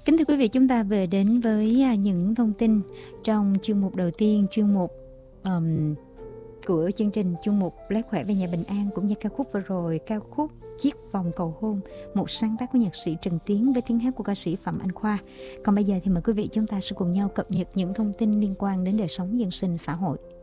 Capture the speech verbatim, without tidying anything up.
Kính thưa quý vị, chúng ta về đến với à, những thông tin trong chuyên mục đầu tiên, chuyên mục um, của chương trình, chuyên mục Lấy khỏe về nhà bình an, cũng như ca khúc vừa rồi, ca khúc Chiếc vòng cầu hôn, một sáng tác của nhạc sĩ Trần Tiến với tiếng hát của ca sĩ Phạm Anh Khoa. Còn bây giờ thì mời quý vị chúng ta sẽ cùng nhau cập nhật những thông tin liên quan đến đời sống dân sinh xã hội.